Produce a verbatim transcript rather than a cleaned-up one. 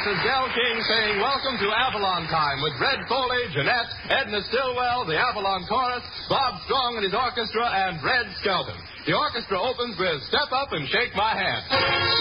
This is Del King saying welcome to Avalon Time with Red Foley, Jeanette, Edna Stillwell, the Avalon Chorus, Bob Strong and his orchestra, and Red Skelton. The orchestra opens with Step Up and Shake My Hand.